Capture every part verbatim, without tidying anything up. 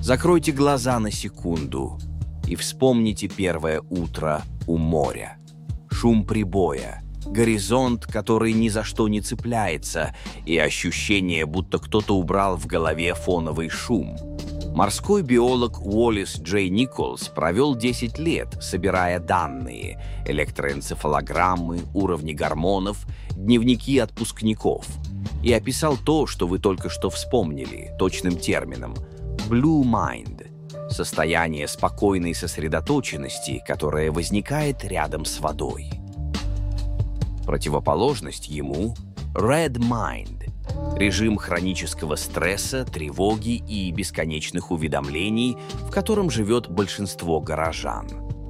Закройте глаза на секунду и вспомните первое утро у моря. Шум прибоя, горизонт, который ни за что не цепляется, и ощущение, будто кто-то убрал в голове фоновый шум. Морской биолог Уоллес Джей Николс провел десять лет, собирая данные, электроэнцефалограммы, уровни гормонов, дневники отпускников, и описал то, что вы только что вспомнили, точным термином – Blue Mind – состояние спокойной сосредоточенности, которое возникает рядом с водой. Противоположность ему – Red Mind – режим хронического стресса, тревоги и бесконечных уведомлений, в котором живет большинство горожан.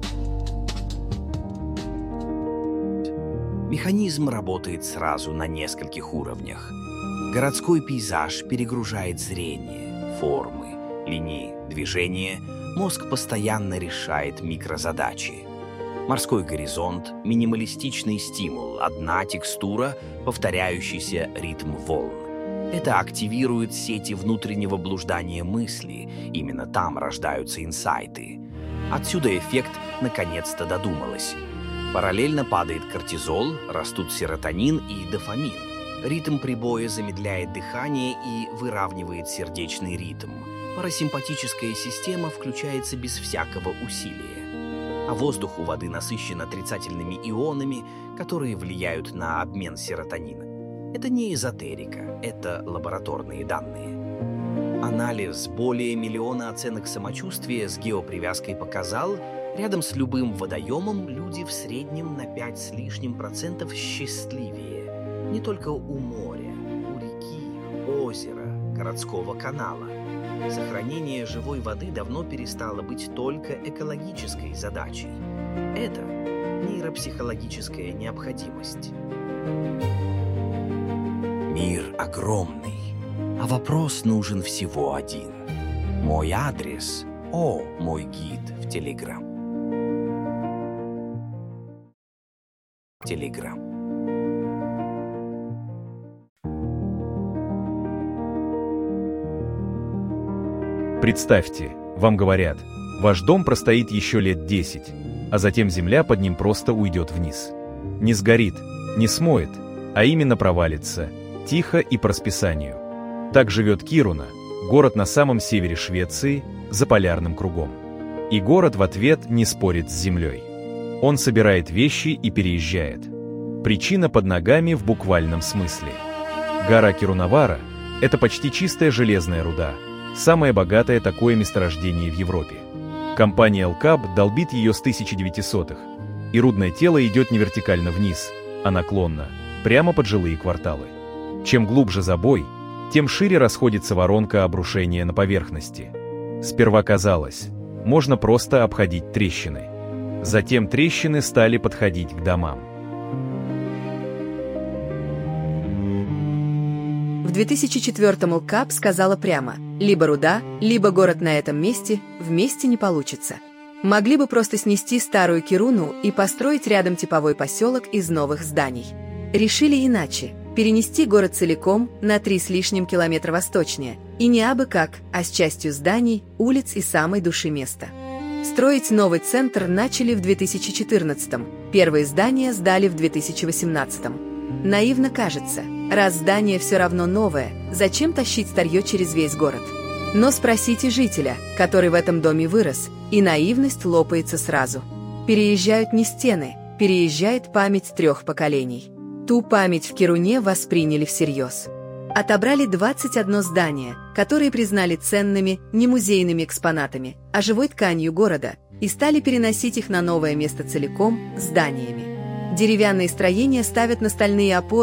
Механизм работает сразу на нескольких уровнях. Городской пейзаж перегружает зрение, формы, линии движения, мозг постоянно решает микрозадачи. Морской горизонт – минималистичный стимул, одна текстура, повторяющийся ритм волн. Это активирует сети внутреннего блуждания мысли, именно там рождаются инсайты. Отсюда эффект «наконец-то додумалась». Параллельно падает кортизол, растут серотонин и дофамин. Ритм прибоя замедляет дыхание и выравнивает сердечный ритм. Парасимпатическая система включается без всякого усилия. А воздух у воды насыщен отрицательными ионами, которые влияют на обмен серотонина. Это не эзотерика, это лабораторные данные. Анализ более миллиона оценок самочувствия с геопривязкой показал, рядом с любым водоемом люди в среднем на пять с лишним процентов счастливее. Не только у моря, у реки, озера, городского канала. Сохранение живой воды давно перестало быть только экологической задачей. Это нейропсихологическая необходимость. Мир огромный, а вопрос нужен всего один. Мой адрес, о, мой гид в Телеграм. Телеграм. Представьте, вам говорят, ваш дом простоит еще лет десять, а затем земля под ним просто уйдет вниз. Не сгорит, не смоет, а именно провалится, тихо и по расписанию. Так живет Кируна, город на самом севере Швеции, за полярным кругом. И город в ответ не спорит с землей. Он собирает вещи и переезжает. Причина под ногами в буквальном смысле. Гора Кирунавара – это почти чистая железная руда, самое богатое такое месторождение в Европе. Компания Элкаб долбит ее с тысяча девятисотых, и рудное тело идет не вертикально вниз, а наклонно, прямо под жилые кварталы. Чем глубже забой, тем шире расходится воронка обрушения на поверхности. Сперва казалось, можно просто обходить трещины. Затем трещины стали подходить к домам. В две тысячи четвёртом Элкаб сказала прямо: либо руда, либо город на этом месте, вместе не получится. Могли бы просто снести старую Кируну и построить рядом типовой поселок из новых зданий. Решили иначе – перенести город целиком на три с лишним километра восточнее, и не абы как, а с частью зданий, улиц и самой души места. Строить новый центр начали в две тысячи четырнадцатом, первые здания сдали в две тысячи восемнадцатом. Наивно кажется, раз здание все равно новое, зачем тащить старье через весь город? Но спросите жителя, который в этом доме вырос, и наивность лопается сразу. Переезжают не стены, переезжает память трех поколений. Ту память в Кируне восприняли всерьез. Отобрали двадцать одно здание, которые признали ценными не музейными экспонатами, а живой тканью города, и стали переносить их на новое место целиком зданиями. Деревянные строения ставят на стальные опоры